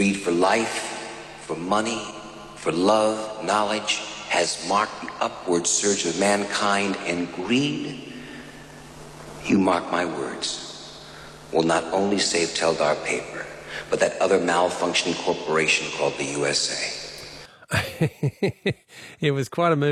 greed for life, for money, for love, knowledge, has marked the upward surge of mankind, and greed, you mark my words, will not only save Teldar Paper, but that other malfunctioning corporation called the USA. It was quite a move.